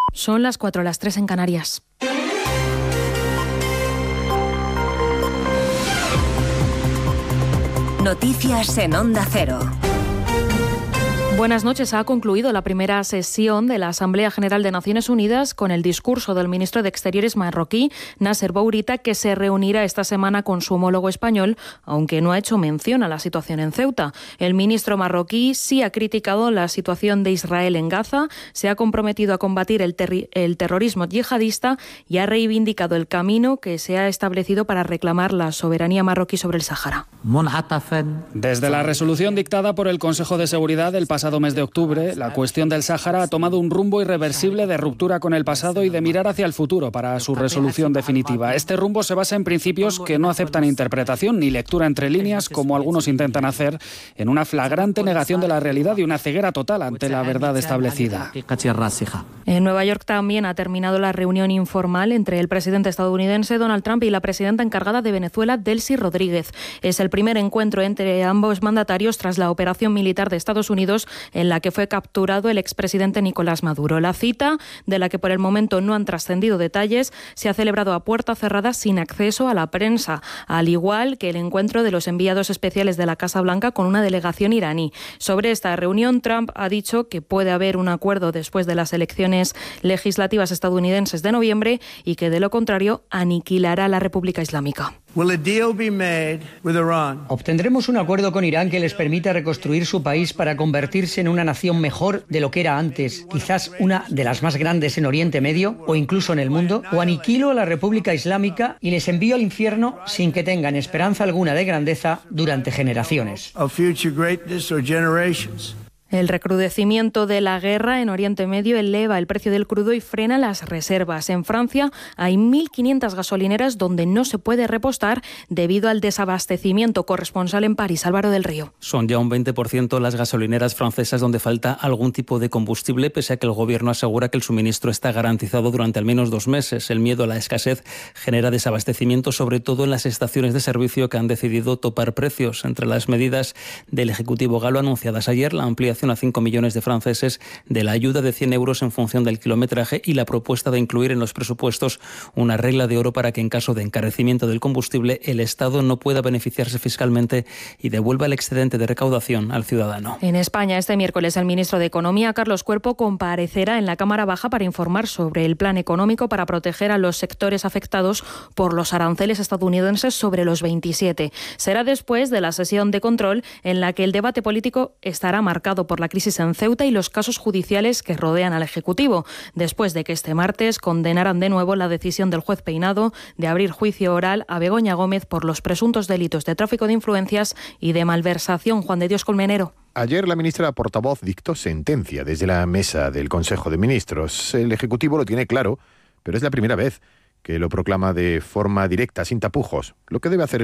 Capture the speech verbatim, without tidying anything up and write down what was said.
Son las cuatro, las tres en Canarias. Noticias en Onda Cero. Buenas noches. Ha concluido la primera sesión de la Asamblea General de Naciones Unidas con el discurso del ministro de Exteriores marroquí, Nasser Bourita, que se reunirá esta semana con su homólogo español, aunque no ha hecho mención a la situación en Ceuta. El ministro marroquí sí ha criticado la situación de Israel en Gaza, se ha comprometido a combatir el, terri- el terrorismo yihadista y ha reivindicado el camino que se ha establecido para reclamar la soberanía marroquí sobre el Sáhara. Desde la resolución dictada por el Consejo de Seguridad el pasado mes de octubre, la cuestión del Sáhara ha tomado un rumbo irreversible de ruptura con el pasado y de mirar hacia el futuro para su resolución definitiva. Este rumbo se basa en principios que no aceptan interpretación ni lectura entre líneas, como algunos intentan hacer, en una flagrante negación de la realidad y una ceguera total ante la verdad establecida. En Nueva York también ha terminado la reunión informal entre el presidente estadounidense Donald Trump y la presidenta encargada de Venezuela, Delcy Rodríguez. Es el primer encuentro entre ambos mandatarios tras la operación militar de Estados Unidos en la que fue capturado el expresidente Nicolás Maduro. La cita, de la que por el momento no han trascendido detalles, se ha celebrado a puerta cerrada sin acceso a la prensa, al igual que el encuentro de los enviados especiales de la Casa Blanca con una delegación iraní. Sobre esta reunión, Trump ha dicho que puede haber un acuerdo después de las elecciones legislativas estadounidenses de noviembre y que, de lo contrario, aniquilará a la República Islámica. ¿Obtendremos un acuerdo con Irán que les permita reconstruir su país para convertirse en una nación mejor de lo que era antes, quizás una de las más grandes en Oriente Medio o incluso en el mundo? ¿O aniquilo a la República Islámica y les envío al infierno sin que tengan esperanza alguna de grandeza durante generaciones? El recrudecimiento de la guerra en Oriente Medio eleva el precio del crudo y frena las reservas. En Francia hay mil quinientas gasolineras donde no se puede repostar debido al desabastecimiento. Corresponsal en París, Álvaro del Río. Son ya un veinte por ciento las gasolineras francesas donde falta algún tipo de combustible, pese a que el gobierno asegura que el suministro está garantizado durante al menos dos meses. El miedo a la escasez genera desabastecimiento, sobre todo en las estaciones de servicio que han decidido topar precios. Entre las medidas del Ejecutivo galo anunciadas ayer, la ampliación a cinco millones de franceses de la ayuda de cien euros en función del kilometraje y la propuesta de incluir en los presupuestos una regla de oro para que en caso de encarecimiento del combustible el Estado no pueda beneficiarse fiscalmente y devuelva el excedente de recaudación al ciudadano. En España, este miércoles, el ministro de Economía, Carlos Cuerpo, comparecerá en la Cámara Baja para informar sobre el plan económico para proteger a los sectores afectados por los aranceles estadounidenses sobre los veintisiete. Será después de la sesión de control en la que el debate político estará marcado por la crisis en Ceuta y los casos judiciales que rodean al Ejecutivo, después de que este martes condenaran de nuevo la decisión del juez Peinado de abrir juicio oral a Begoña Gómez por los presuntos delitos de tráfico de influencias y de malversación. Juan de Dios Colmenero. Ayer la ministra portavoz dictó sentencia desde la mesa del Consejo de Ministros. El Ejecutivo lo tiene claro, pero es la primera vez que lo proclama de forma directa, sin tapujos. Lo que debe hacer el